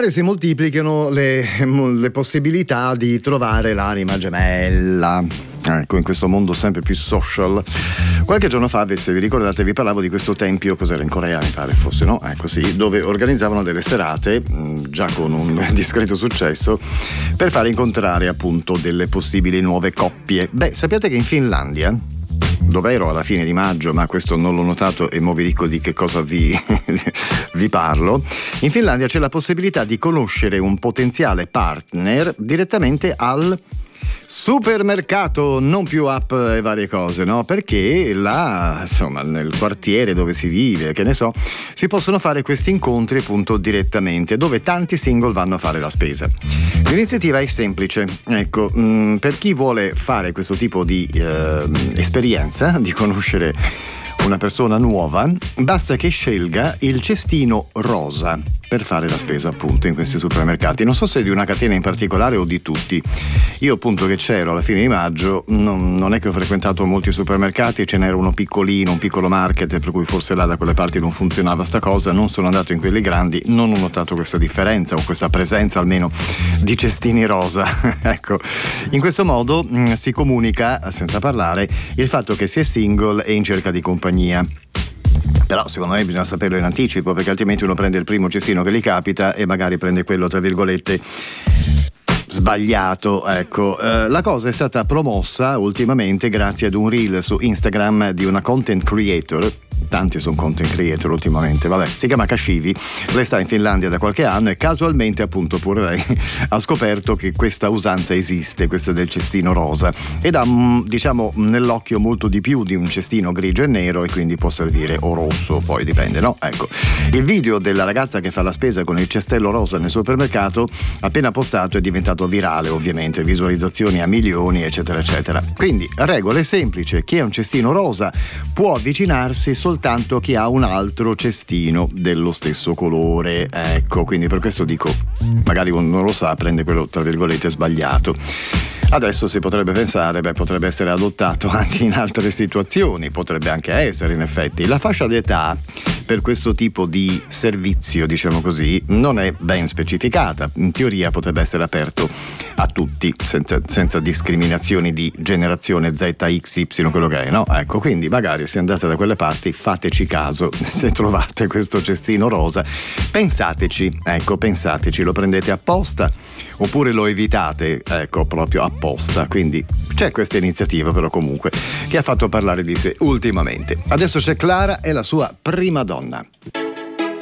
Pare si moltiplicano le possibilità di trovare l'anima gemella. Ecco, in questo mondo sempre più social. Qualche giorno fa, se vi ricordate, vi parlavo di questo tempio, cos'era, in Corea mi pare fosse, no? Ecco sì, dove organizzavano delle serate, già con un discreto successo, per fare incontrare appunto delle possibili nuove coppie. Beh, sappiate che in Finlandia, dove ero alla fine di maggio, ma questo non l'ho notato e mo vi dico di che cosa vi parlo, in Finlandia c'è la possibilità di conoscere un potenziale partner direttamente al supermercato, non più app e varie cose, no? Perché là, insomma, nel quartiere dove si vive, che ne so, si possono fare questi incontri appunto direttamente, dove tanti single vanno a fare la spesa. L'iniziativa è semplice, ecco, per chi vuole fare questo tipo di esperienza, di conoscere una persona nuova, basta che scelga il cestino rosa per fare la spesa appunto in questi supermercati. Non so se di una catena in particolare o di tutti. Io appunto che c'ero alla fine di maggio non è che ho frequentato molti supermercati, ce n'era uno piccolino, un piccolo market, per cui forse là da quelle parti non funzionava sta cosa. Non sono andato in quelli grandi, non ho notato questa differenza o questa presenza almeno di cestini rosa. Ecco, in questo modo si comunica, senza parlare, il fatto che si è single e in cerca di compagnia. Però secondo me bisogna saperlo in anticipo, perché altrimenti uno prende il primo cestino che gli capita e magari prende quello tra virgolette sbagliato. Ecco, la cosa è stata promossa ultimamente grazie ad un reel su Instagram di una content creator. Tanti sono content creator ultimamente, vabbè, si chiama Kashivi, lei sta in Finlandia da qualche anno e casualmente appunto pure lei ha scoperto che questa usanza esiste, questa del cestino rosa, ed ha diciamo nell'occhio molto di più di un cestino grigio e nero, e quindi può servire o rosso, poi dipende, no? Ecco, il video della ragazza che fa la spesa con il cestello rosa nel supermercato appena postato è diventato virale, ovviamente, visualizzazioni a milioni eccetera eccetera. Quindi regole semplici: chi ha un cestino rosa può avvicinarsi soltanto chi ha un altro cestino dello stesso colore, ecco, quindi per questo dico, magari uno non lo sa, prende quello tra virgolette sbagliato. Adesso si potrebbe pensare, potrebbe essere adottato anche in altre situazioni, potrebbe anche essere in effetti. La fascia d'età per questo tipo di servizio, diciamo così, non è ben specificata. In teoria potrebbe essere aperto a tutti, senza discriminazioni di generazione Z, X, Y, quello che è, no? Ecco, quindi magari se andate da quelle parti fateci caso, se trovate questo cestino rosa, pensateci, lo prendete apposta oppure lo evitate, ecco, proprio apposta. Quindi c'è questa iniziativa però comunque che ha fatto parlare di sé ultimamente. Adesso c'è Clara e la sua prima donna.